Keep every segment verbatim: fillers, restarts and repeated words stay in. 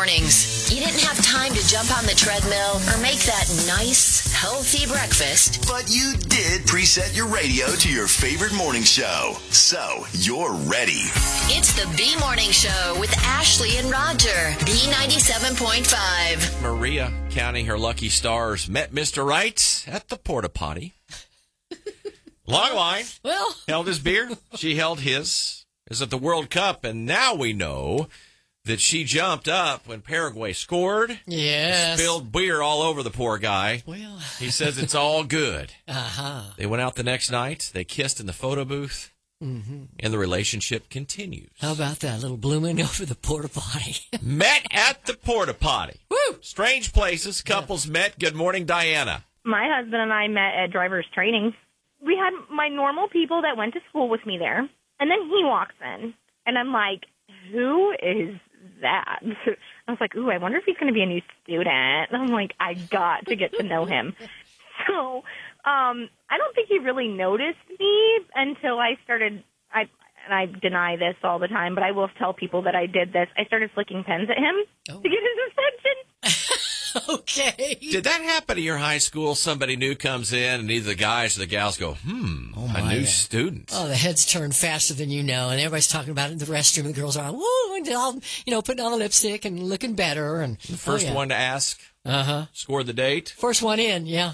mornings. You didn't have time to jump on the treadmill or make that nice, healthy breakfast. But you did preset your radio to your favorite morning show. So you're ready. It's the B Morning Show with Ashley and Roger. B ninety-seven point five. Maria, counting her lucky stars, met Mister Right at the porta potty. Long line. Well. Held his beer. She held his. It was at the World Cup, and now we know that she jumped up when Paraguay scored. Yes. Spilled beer all over the poor guy. Well. He says it's all good. Uh-huh. They went out the next night. They kissed in the photo booth. Mm-hmm. And the relationship continues. How about that? Little blooming over the porta potty. Met at the porta potty. Woo! Strange places. Couples yeah. met. Good morning, Diana. My husband and I met at driver's training. We had my normal people that went to school with me there. And then he walks in. And I'm like, who is that? I was like, ooh, I wonder if he's going to be a new student. And I'm like, I got to get to know him. So um, I don't think he really noticed me until I started, I and I deny this all the time, but I will tell people that I did this. I started flicking pens at him oh. to get his attention. Okay. Did that happen at your high school? Somebody new comes in and either the guys or the gals go, hmm, oh my a new God. student. Oh, the heads turn faster than you know, and everybody's talking about it in the restroom, and the girls are, woo, and all, you know, putting on the lipstick and looking better. And the first oh, yeah. one to ask. Uh-huh. Scored the date. First one in, yeah.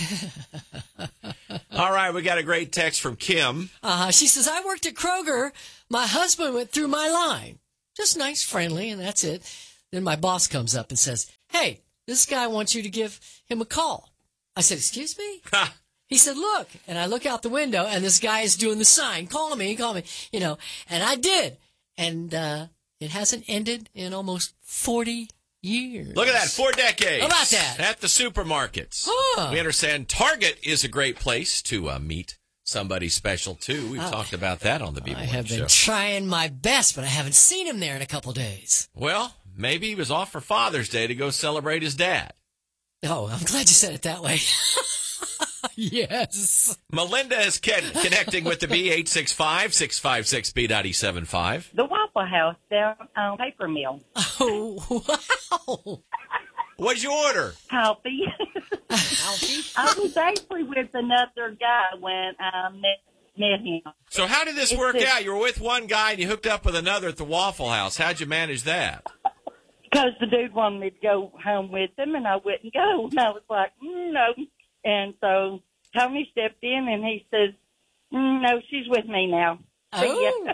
All right, we got a great text from Kim. Uh-huh. She says, I worked at Kroger. My husband went through my line. Just nice, friendly, and that's it. Then my boss comes up and says, hey, this guy wants you to give him a call. I said, excuse me? He said, look. And I look out the window, and this guy is doing the sign. Call me, call me. You know, and I did. And uh, it hasn't ended in almost forty years. Look at that, four decades. How about that? At the supermarkets. Huh. We understand Target is a great place to uh, meet somebody special, too. We've uh, talked about that on the B Morning Show. I have been trying my best, but I haven't seen him there in a couple days. Well, maybe he was off for Father's Day to go celebrate his dad. Oh, I'm glad you said it that way. Yes. Melinda is con- connecting with the B eight six five, six five six, B nine seven five. The Waffle House down on Paper Mill. Oh, wow. What'd you order? Coffee. Coffee? I was actually with another guy when I met, met him. So how did this it's work just, out? You were with one guy and you hooked up with another at the Waffle House. How'd you manage that? Because the dude wanted me to go home with him, and I wouldn't go. And I was like, mm, no. And so Tony stepped in, and he says, mm, no, she's with me now. Oh.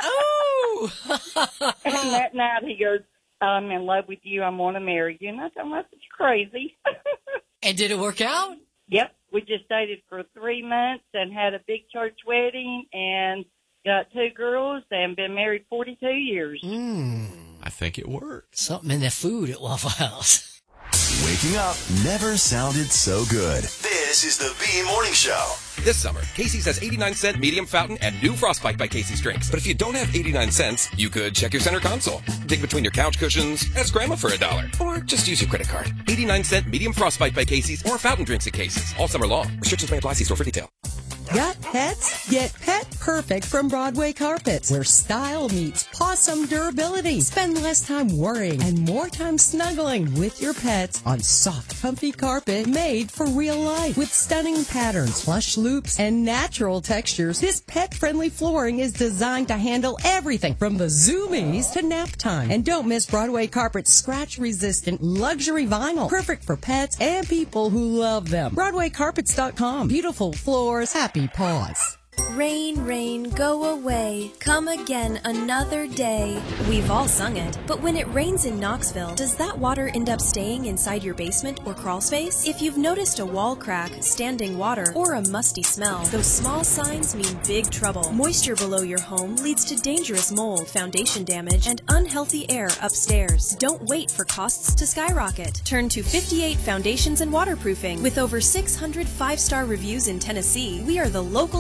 Oh. And that night he goes, I'm in love with you. I want to marry you. And I told him, that's crazy. And did it work out? Yep. We just dated for three months and had a big church wedding and got two girls and been married forty-two years. Mm. I think it worked. Something in the food at Waffle House. Waking up never sounded so good. This is the B Morning Show. This summer, Casey's has eighty-nine cent medium fountain and new Frostbite by Casey's drinks. But if you don't have eighty-nine cents, you could check your center console, dig between your couch cushions, ask Grandma for a dollar, or just use your credit card. eighty-nine cent medium Frostbite by Casey's or fountain drinks at Casey's all summer long. Restrictions may apply. See store for detail. Got pets? Get Pet Perfect from Broadway Carpets, where style meets possum durability. Spend less time worrying and more time snuggling with your pets on soft, comfy carpet made for real life. With stunning patterns, plush loops, and natural textures, this pet-friendly flooring is designed to handle everything from the zoomies to nap time. And don't miss Broadway Carpet's scratch-resistant luxury vinyl, perfect for pets and people who love them. Broadway Carpets dot com. Beautiful floors, happy paws. Rain, rain, go away, come again another day. We've all sung it, but when it rains in Knoxville, does that water end up staying inside your basement or crawl space? If you've noticed a wall crack, standing water, or a musty smell, those small signs mean big trouble. Moisture below your home leads to dangerous mold, foundation damage, and unhealthy air upstairs. Don't wait for costs to skyrocket. Turn to fifty-eight Foundations and Waterproofing. With over six hundred five-star reviews in Tennessee, we are the local team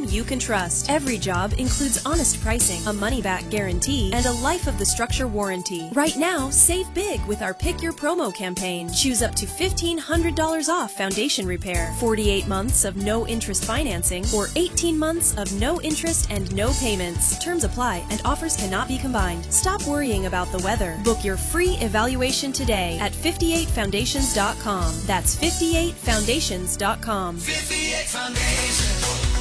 you can trust. Every job includes honest pricing, a money-back guarantee, and a life of the structure warranty. Right now, save big with our Pick Your Promo campaign. Choose up to fifteen hundred dollars off foundation repair, forty-eight months of no-interest financing, or eighteen months of no interest and no payments. Terms apply and offers cannot be combined. Stop worrying about the weather. Book your free evaluation today at fifty-eight foundations dot com. That's fifty-eight foundations dot com. fifty-eight Foundation.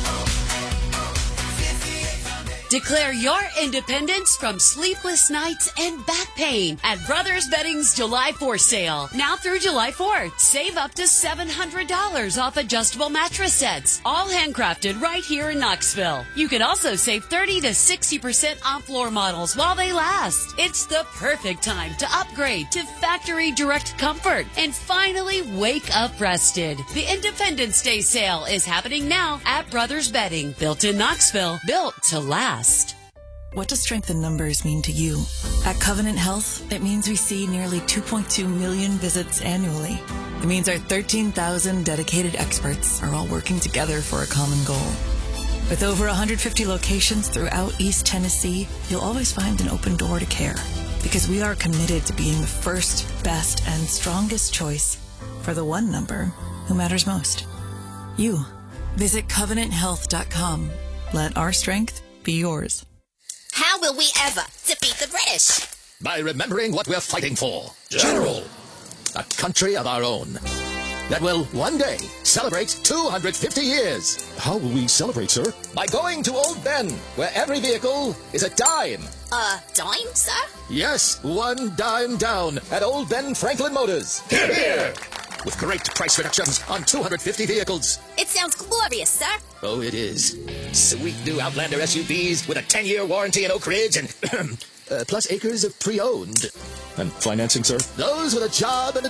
Declare your independence from sleepless nights and back pain at Brothers Bedding's July fourth sale. Now through July fourth, save up to seven hundred dollars off adjustable mattress sets, all handcrafted right here in Knoxville. You can also save thirty to sixty percent on floor models while they last. It's the perfect time to upgrade to factory direct comfort and finally wake up rested. The Independence Day sale is happening now at Brothers Bedding, built in Knoxville, built to last. What does strength in numbers mean to you? At Covenant Health, it means we see nearly two point two million visits annually. It means our thirteen thousand dedicated experts are all working together for a common goal. With over one hundred fifty locations throughout East Tennessee, you'll always find an open door to care, because we are committed to being the first, best, and strongest choice for the one number who matters most. You. Visit covenant health dot com. Let our strength be yours. How will we ever defeat the British? By remembering what we're fighting for. General. A country of our own that will one day celebrate two hundred fifty years. How will we celebrate, sir? By going to Old Ben, where every vehicle is a dime. A dime, sir? Yes, one dime down at Old Ben Franklin Motors. Here, here. With great price reductions on two hundred fifty vehicles. It sounds glorious, sir. Oh, it is. Sweet new Outlander S U Vs with a ten-year warranty in Oak Ridge and uh, plus acres of pre-owned. And financing, sir? Those with a job and a